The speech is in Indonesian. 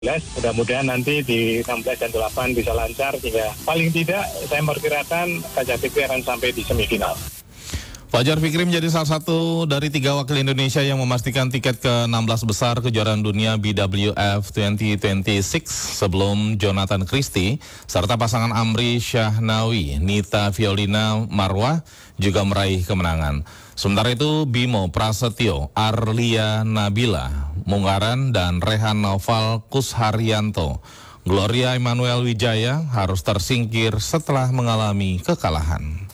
Mudah-mudahan nanti di 16 dan 8 bisa lancar sehingga paling tidak saya memperkirakan Gajah Fikri akan sampai di semifinal. Fajar Fikri menjadi salah satu dari 3 wakil Indonesia yang memastikan tiket ke 16 besar kejuaraan dunia BWF 2026 sebelum Jonathan Christie serta pasangan Amri Syahnawi, Nita Violina Marwah juga meraih kemenangan. Sementara itu Bimo Prasetyo, Arlia Nabila Munggaran dan Rehan Naufal Kusharyanto, Gloria Emmanuel Wijaya harus tersingkir setelah mengalami kekalahan.